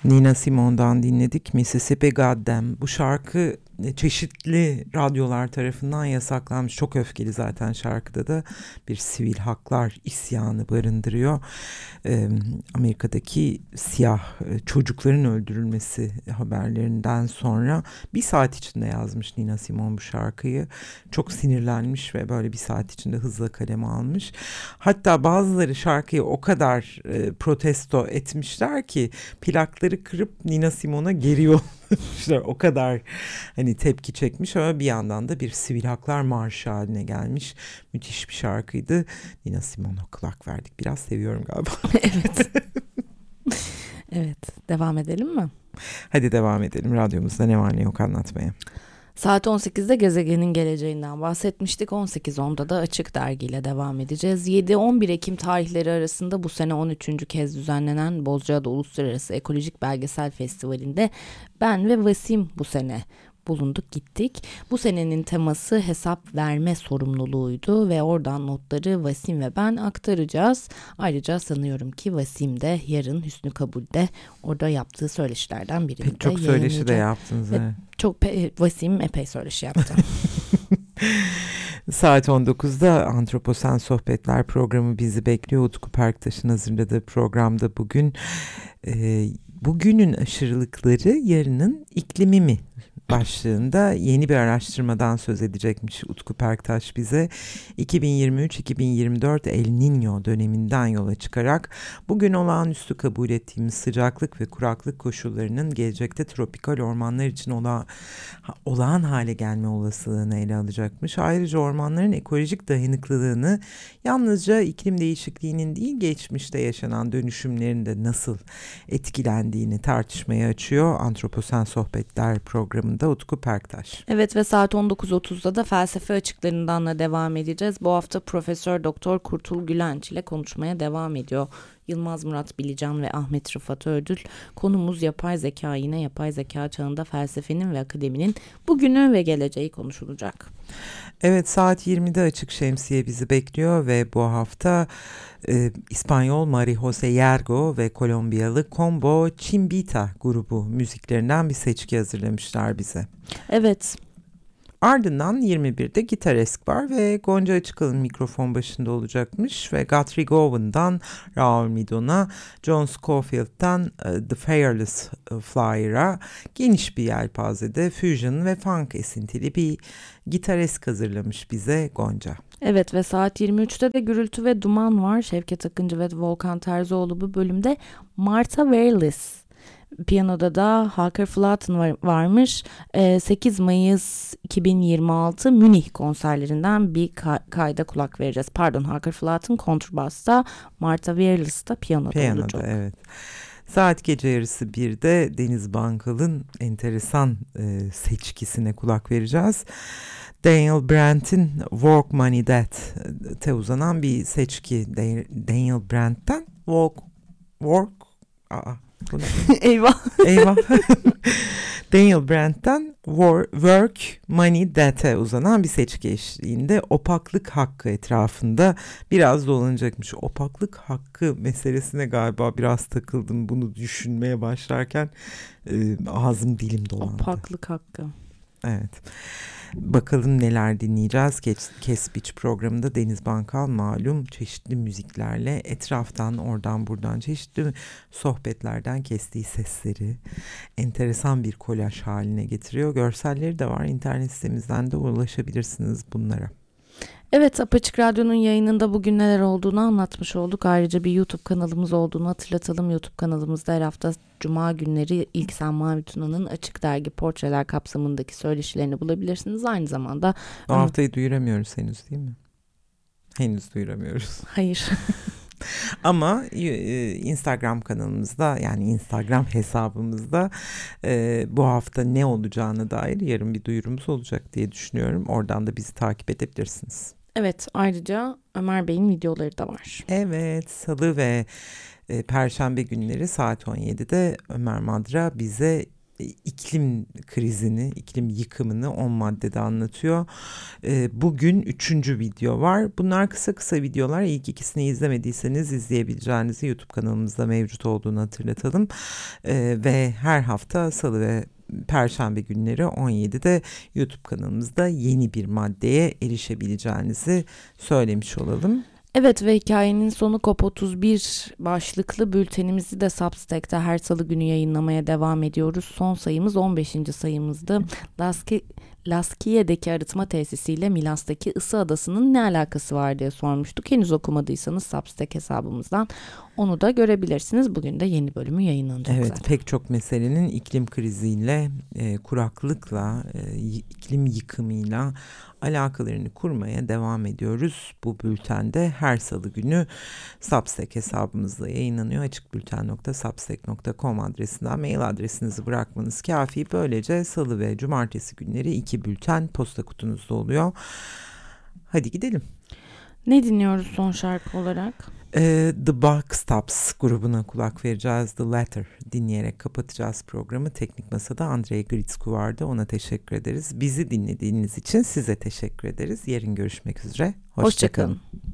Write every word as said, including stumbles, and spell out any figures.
Nina Simone'dan dinledik Mississippi Goddam. Bu şarkı çeşitli radyolar tarafından yasaklanmış. Çok öfkeli zaten, şarkıda da bir sivil haklar isyanı barındırıyor. Ee, Amerika'daki siyah çocukların öldürülmesi haberlerinden sonra bir saat içinde yazmış Nina Simone bu şarkıyı. Çok sinirlenmiş ve böyle bir saat içinde hızla kaleme almış. Hatta bazıları şarkıyı o kadar e, protesto etmişler ki plakları kırıp Nina Simone'a geri yollamışlar. O kadar hani tepki çekmiş ama bir yandan da bir sivil haklar marşı haline gelmiş. Müthiş bir şarkıydı. Nina Simone'a kulak verdik. Biraz seviyorum galiba. Evet. Evet, devam edelim mi? Hadi devam edelim. Radyomuzda ne var ne yok anlatmaya. Saat on sekizde gezegenin geleceğinden bahsetmiştik. on sekiz onda da Açık Dergi ile devam edeceğiz. yedi on bir Ekim tarihleri arasında bu sene on üçüncü kez düzenlenen Bozcaada Uluslararası Ekolojik Belgesel Festivali'nde ben ve Vasim bu sene bulunduk, gittik. Bu senenin teması hesap verme sorumluluğuydu ve oradan notları Vasim ve ben aktaracağız. Ayrıca sanıyorum ki Vasim de yarın Hüsnü Kabul'de orada yaptığı söyleşilerden birini Pek de çok söyleşi de yaptınız. Evet. Çok pe- Vasim epey söyleşi yaptı. Saat on dokuzda Antroposen Sohbetler programı bizi bekliyor. Utku Perktaş'ın hazırladığı programda bugün e, bugünün aşırılıkları yarının iklimi mi başlığında yeni bir araştırmadan söz edecekmiş Utku Perktaş bize. iki bin yirmi üç iki bin yirmi dört El Niño döneminden yola çıkarak bugün olağanüstü kabul ettiğimiz sıcaklık ve kuraklık koşullarının gelecekte tropikal ormanlar için ola, olağan hale gelme olasılığını ele alacakmış. Ayrıca ormanların ekolojik dayanıklılığını yalnızca iklim değişikliğinin değil, geçmişte yaşanan dönüşümlerin de nasıl etkilendiğini tartışmaya açıyor Antroposen Sohbetler programında Utku Perktaş. Evet ve saat on dokuz otuzda da felsefe açıklarından da devam edeceğiz. Bu hafta Profesör Doktor Kurtul Gülenç ile konuşmaya devam ediyor Yılmaz Murat Bilican ve Ahmet Rıfat Ödül. Konumuz yapay zeka, yine yapay zeka çağında felsefenin ve akademinin bugünü ve geleceği konuşulacak. Evet, saat yirmide Açık Şemsiye bizi bekliyor ve bu hafta e, İspanyol Mari Jose Yergo ve Kolombiyalı Combo Chimbita grubu müziklerinden bir seçki hazırlamışlar bize. Evet. Ardından yirmi birde Gitaresk var ve Gonca Açıkalın mikrofon başında olacakmış ve Guthrie Gowan'dan Raul Midon'a, John Scofield'dan uh, The Fearless Flyer'a geniş bir yelpazede fusion ve funk esintili bir Gitaresk hazırlamış bize Gonca. Evet ve saat yirmi üçte de Gürültü ve Duman var. Şevket Akıncı ve Volkan Terzioğlu bu bölümde. Martha Warelis piyanoda da Haker Flaten var, varmış. E, sekiz Mayıs iki bin yirmi altı Münih konserlerinden bir ka- kayda kulak vereceğiz. Pardon, Haker Flaten kontrbasta, Martha Warelis da piyanoda, piyanoda olacak. Evet. Saat gece yarısı birde Deniz Bankal'ın enteresan e, seçkisine kulak vereceğiz. Daniel Brandt'in Work Money Death'e uzanan bir seçki. Daniel Brandt'ten Work Work Aa, Eyvah. Eyvah. Daniel Brandt'ten War, Work Money Death'e uzanan bir seçki eşliğinde opaklık hakkı etrafında biraz dolanacakmış. Opaklık hakkı meselesine galiba biraz takıldım bunu düşünmeye başlarken. E, ağzım dilim dolandı. Opaklık hakkı. Evet. Bakalım neler dinleyeceğiz. Kesbiç programında Deniz Bankal malum çeşitli müziklerle etraftan oradan buradan çeşitli sohbetlerden kestiği sesleri enteresan bir kolaj haline getiriyor. Görselleri de var. İnternet sitemizden de ulaşabilirsiniz bunlara. Evet, Apaçık Radyo'nun yayınında bugün neler olduğunu anlatmış olduk. Ayrıca bir YouTube kanalımız olduğunu hatırlatalım. YouTube kanalımızda her hafta Cuma günleri İlksen Mavi Tuna'nın Açık Dergi Portreler kapsamındaki söyleşilerini bulabilirsiniz. Aynı zamanda... O haftayı duyuramıyoruz henüz değil mi? Henüz duyuramıyoruz. Hayır. Ama e, Instagram kanalımızda, yani Instagram hesabımızda e, bu hafta ne olacağına dair yarın bir duyurumuz olacak diye düşünüyorum. Oradan da bizi takip edebilirsiniz. Evet, ayrıca Ömer Bey'in videoları da var. Evet, Salı ve e, Perşembe günleri saat on yedide Ömer Madra bize iklim krizini, iklim yıkımını on maddede anlatıyor. E, bugün üçüncü video var. Bunlar kısa kısa videolar. İlk ikisini izlemediyseniz izleyebileceğinizi YouTube kanalımızda mevcut olduğunu hatırlatalım. E, ve her hafta Salı ve Perşembe günleri on yedide YouTube kanalımızda yeni bir maddeye erişebileceğinizi söylemiş olalım. Evet ve hikayenin sonu C O P otuz bir başlıklı bültenimizi de Substack'te her salı günü yayınlamaya devam ediyoruz. Son sayımız on beşinci sayımızdı. Laski, Laskiye'deki arıtma tesisiyle Milas'taki Isı Adası'nın ne alakası var diye sormuştuk. Henüz okumadıysanız Substack hesabımızdan onu da görebilirsiniz. Bugün de yeni bölümü yayınlanacak evet, zaten. pek çok meselenin iklim kriziyle, e, kuraklıkla, e, iklim yıkımıyla alakalarını kurmaya devam ediyoruz. Bu bültende her salı günü Substack hesabımızda yayınlanıyor. açıkbülten nokta substack nokta com adresinden mail adresinizi bırakmanız kafi. Böylece salı ve cumartesi günleri iki bülten posta kutunuzda oluyor. Hadi gidelim. Ne dinliyoruz son şarkı olarak? Ee, The Buckstops grubuna kulak vereceğiz. The Letter dinleyerek kapatacağız programı. Teknik Masa'da Andrei Gritsku vardı. Ona teşekkür ederiz. Bizi dinlediğiniz için size teşekkür ederiz. Yarın görüşmek üzere. Hoşça kalın. Hoşça kalın.